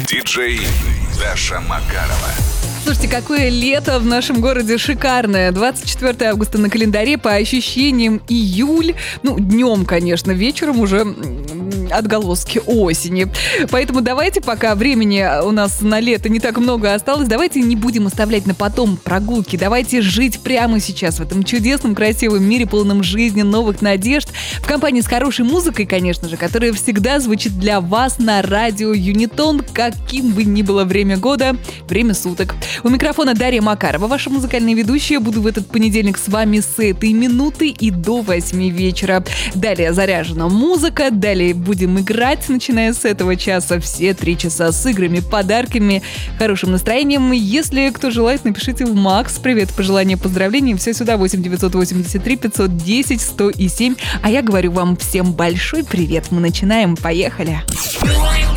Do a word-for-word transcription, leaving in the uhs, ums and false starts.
Диджей Даша Макарова. Слушайте, какое лето в нашем городе шикарное. двадцать четвёртое августа на календаре, по ощущениям июль. Ну, днем, конечно, вечером уже отголоски осени. Поэтому давайте, пока времени у нас на лето не так много осталось, давайте не будем оставлять на потом прогулки. Давайте жить прямо сейчас в этом чудесном, красивом мире, полном жизни, новых надежд. В компании с хорошей музыкой, конечно же, которая всегда звучит для вас на радио Юнитон, каким бы ни было время года, время суток. У микрофона Дарья Макарова, ваша музыкальная ведущая. Буду в этот понедельник с вами с этой минуты и до восьми вечера. Далее заряжена музыка, далее будем играть, начиная с этого часа, все три часа с играми, подарками, хорошим настроением. Если кто желает, напишите в Макс. Привет, пожелания, поздравления. Все сюда, восемь девятьсот восемьдесят три пятьсот десять сто семь. А я говорю вам всем большой привет. Мы начинаем, поехали.